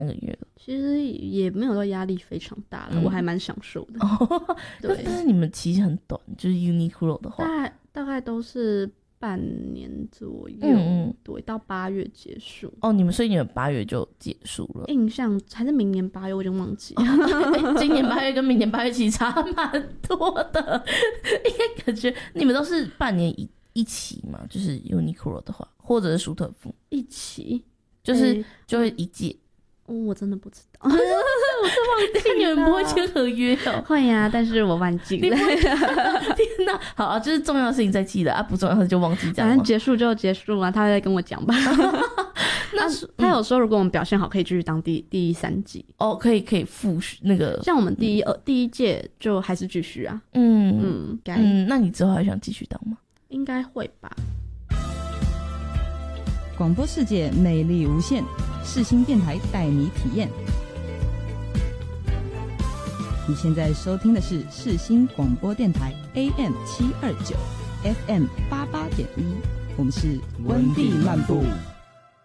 那个月了？ 其实也没有到压力非常大了，我还蛮享受的。对， 但是你们期很短，就是 Uniqlo 的话， 大概都是半年左右，对，到8月结束。 所以你们8月就结束了？ 印象还是明年8月，我已经忘记了。 今年8月跟明年8月其实差蛮多的，因为感觉你们都是半年一期嘛，就是 Uniqlo 的话，或者是舒特夫一期， 就是就会一届。 我真的不知道，我是忘记了。 你们不会签合约哦？ 会呀，但是我忘记了。 天哪，好啊，就是重要的事情再记得啊，不重要的就忘记这样。 反正结束就结束了，他会再跟我讲吧。他有说如果我们表现好，可以继续当第3季。 可以复续那个。 像我们第一届就还是继续啊。 那你之后还想继续当吗？ 应该会吧。 广播世界魅力无限，世新电台带你体验。你现在收听的是世新广播电台 AM729 FM88.1，我们是温蒂漫步。